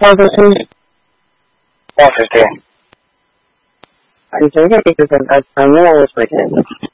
115. 115. I think I think it's a time this weekend.